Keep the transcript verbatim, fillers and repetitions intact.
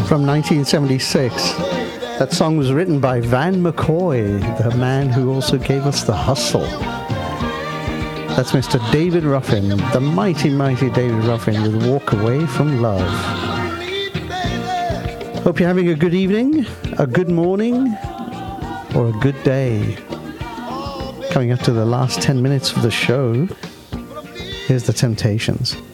from nineteen seventy-six. That song was written by Van McCoy, the man who also gave us The Hustle. That's Mister David Ruffin, the mighty, mighty David Ruffin with Walk Away from Love. Hope you're having a good evening, a good morning, or a good day. Coming up to the last ten minutes of the show, here's The Temptations.